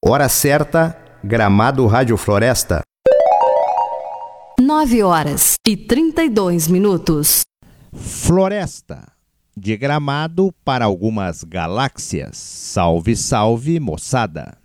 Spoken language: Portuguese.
Hora certa, Gramado Rádio Floresta. 9h32. Floresta, de Gramado para algumas galáxias. Salve, salve, moçada!